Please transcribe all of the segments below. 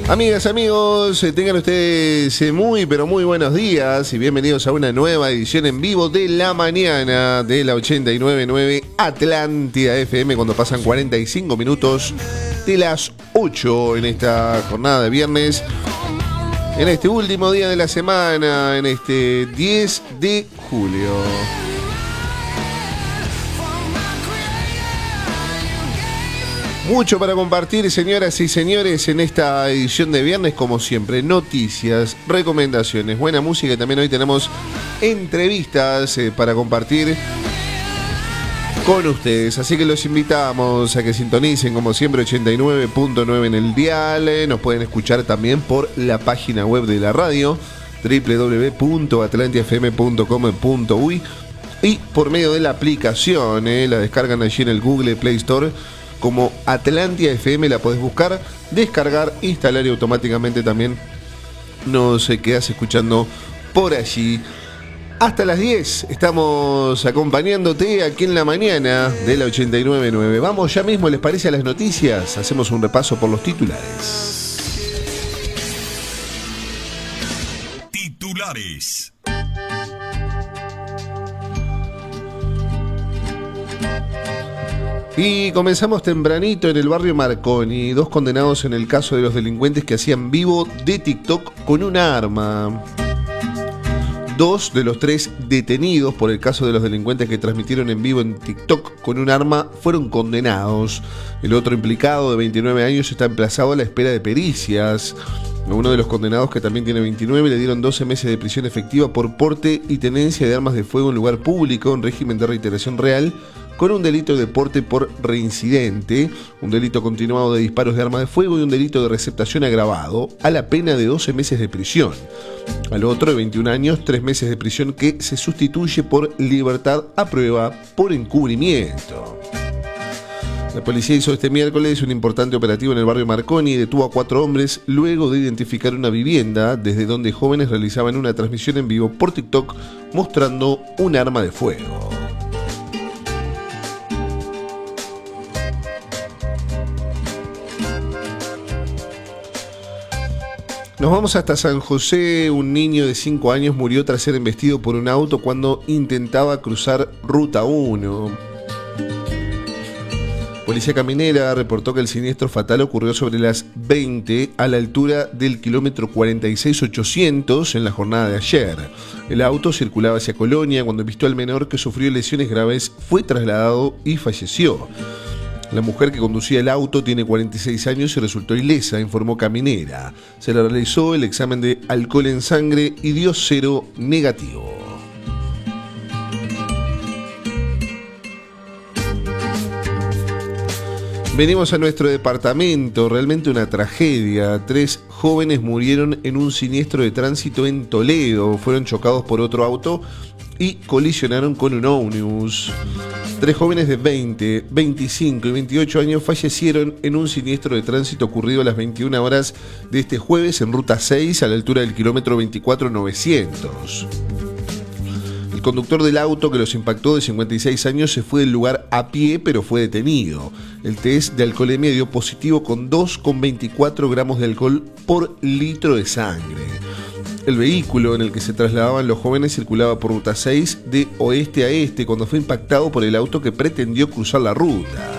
Amigas, amigos, tengan ustedes muy pero muy buenos días y bienvenidos a una nueva edición en vivo de la mañana de la 89.9 Atlántida FM, cuando pasan 45 minutos de las 8 en esta jornada de viernes, en este último día de la semana, en este 10 de julio. Mucho para compartir, señoras y señores, en esta edición de viernes, como siempre, noticias, recomendaciones, buena música y también hoy tenemos entrevistas para compartir con ustedes. Así que los invitamos a que sintonicen, como siempre, 89.9 en el dial. Nos pueden escuchar también por la página web de la radio, www.atlantiafm.com.uy, y por medio de la aplicación, la descargan allí en el Google Play Store como Atlantia FM, la podés buscar, descargar, instalar y automáticamente también nos quedás escuchando por allí. Hasta las 10 estamos acompañándote aquí en la mañana de la 89.9. Vamos ya mismo, ¿les parece, a las noticias? Hacemos un repaso por los titulares. Titulares. Y comenzamos tempranito en el barrio Marconi. 2 condenados en el caso de los delincuentes que hacían vivo de TikTok con un arma. 2 de los 3 detenidos por el caso de los delincuentes que transmitieron en vivo en TikTok con un arma fueron condenados. El otro implicado, de 29 años, está emplazado a la espera de pericias. Uno de los condenados, que también tiene 29, le dieron 12 meses de prisión efectiva por porte y tenencia de armas de fuego en lugar público en régimen de reiteración real, con un delito de porte por reincidente, un delito continuado de disparos de arma de fuego y un delito de receptación agravado, a la pena de 12 meses de prisión. Al otro, de 21 años, 3 meses de prisión, que se sustituye por libertad a prueba por encubrimiento. La policía hizo este miércoles un importante operativo en el barrio Marconi y detuvo a 4 hombres luego de identificar una vivienda desde donde jóvenes realizaban una transmisión en vivo por TikTok mostrando un arma de fuego. Nos vamos hasta San José. Un niño de 5 años murió tras ser embestido por un auto cuando intentaba cruzar Ruta 1. Policía Caminera reportó que el siniestro fatal ocurrió sobre las 20 a la altura del kilómetro 46.800 en la jornada de ayer. El auto circulaba hacia Colonia cuando vistió al menor, que sufrió lesiones graves, fue trasladado y falleció. La mujer que conducía el auto tiene 46 años y resultó ilesa, informó Caminera. Se le realizó el examen de alcohol en sangre y dio 0 negativo. Venimos a nuestro departamento, realmente una tragedia. 3 jóvenes murieron en un siniestro de tránsito en Toledo. Fueron chocados por otro auto y colisionaron con un ómnibus. 3 jóvenes de 20, 25 y 28 años fallecieron en un siniestro de tránsito ocurrido a las 21 horas de este jueves en Ruta 6 a la altura del kilómetro 24.900. El conductor del auto que los impactó, de 56 años, se fue del lugar a pie, pero fue detenido. El test de alcoholemia dio positivo con 2,24 gramos de alcohol por litro de sangre. El vehículo en el que se trasladaban los jóvenes circulaba por Ruta 6 de oeste a este cuando fue impactado por el auto que pretendió cruzar la ruta.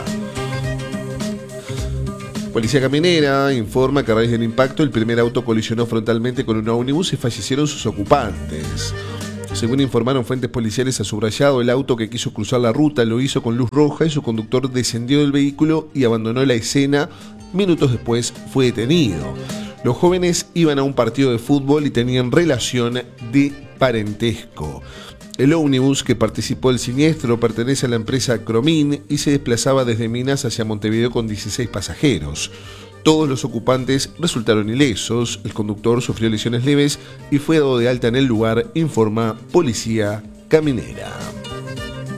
Policía Caminera informa que a raíz del impacto el primer auto colisionó frontalmente con un ómnibus y fallecieron sus ocupantes. Según informaron fuentes policiales a Subrayado, el auto que quiso cruzar la ruta lo hizo con luz roja y su conductor descendió del vehículo y abandonó la escena. Minutos después fue detenido. Los jóvenes iban a un partido de fútbol y tenían relación de parentesco. El ómnibus que participó del siniestro pertenece a la empresa Cromin y se desplazaba desde Minas hacia Montevideo con 16 pasajeros. Todos los ocupantes resultaron ilesos, el conductor sufrió lesiones leves y fue dado de alta en el lugar, informa Policía Caminera.